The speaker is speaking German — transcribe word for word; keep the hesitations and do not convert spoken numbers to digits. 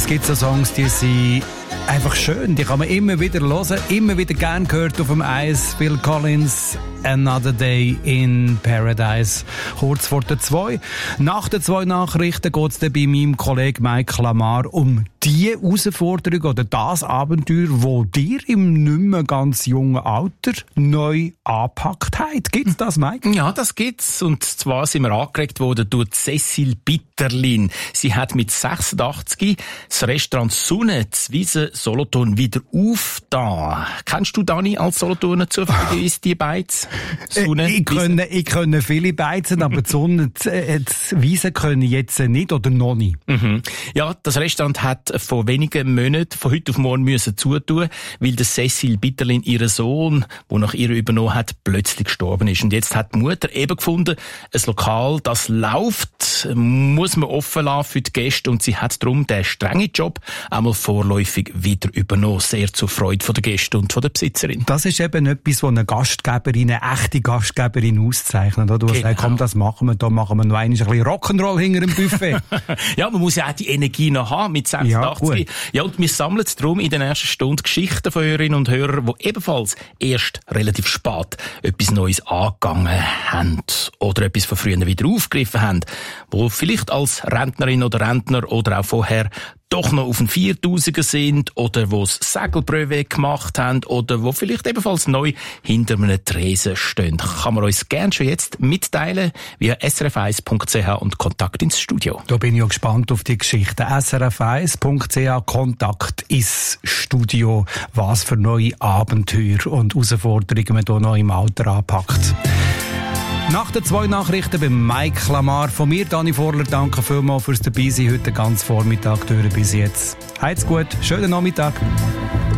Es gibt so Songs, die sind einfach schön. Die kann man immer wieder hören, immer wieder gern gehört auf dem Eis. Phil Collins, Another Day in Paradise. Kurz vor der zwei. Nach den zwei Nachrichten geht es dann bei meinem Kollegen Mike Lamar um die Herausforderung oder das Abenteuer, das dir im nicht mehr ganz jungen Alter neu angepackt hat. Gibt's das, Mike? Ja, das gibt's. Und zwar sind wir angeregt worden durch Cecil Bitterlin. Sie hat mit sechsundachtzig das Restaurant Sonne zu Wiesen Solothurn wieder aufgetan. Kennst du, Dani, als Solothurner zufälligerweise die Beiz? Sonne, ich, kenne, ich kenne viele Beizen, aber die Sonne, die Wiesen können jetzt nicht oder noch nicht. Mhm. Ja, das Restaurant hat vor wenigen Monaten von heute auf morgen müssen zutun, weil der Cecil Bitterlin, ihr Sohn, der nach ihr übernommen hat, plötzlich gestorben ist. Und jetzt hat die Mutter eben gefunden, ein Lokal, das läuft, muss man offen lassen für die Gäste, und sie hat darum den strengen Job einmal vorläufig wieder übernommen. Sehr zur Freude der Gäste und von der Besitzerin. Das ist eben etwas, was eine Gastgeberin, eine echte Gastgeberin auszeichnet. Du hast gesagt, komm, das machen wir, da machen wir noch ein bisschen Rock'n'Roll hinter dem Buffet. Ja, man muss ja auch die Energie noch haben mit sechsundachtzig. Ja, ja, und wir sammeln darum in der ersten Stunde Geschichten von Hörerinnen und Hörern, die ebenfalls erst relativ spät etwas Neues angegangen haben oder etwas von früher wieder aufgegriffen haben, wo vielleicht als Rentnerin oder Rentner oder auch vorher doch noch auf den viertausender sind oder wo das Segelprüfe gemacht haben oder wo vielleicht ebenfalls neu hinter einem Tresen stehen. Kann man uns gerne schon jetzt mitteilen via s r f eins punkt c h und Kontakt ins Studio. Da bin ich auch gespannt auf die Geschichte. s r f eins punkt c h Kontakt ins Studio. Was für neue Abenteuer und Herausforderungen man hier noch im Alter anpackt. Nach den zwei Nachrichten beim Mike Lamar von mir, Dani Vorler, danke vielmals fürs Dabeisein heute ganz Vormittag durch bis jetzt. Heit's gut, schönen Nachmittag.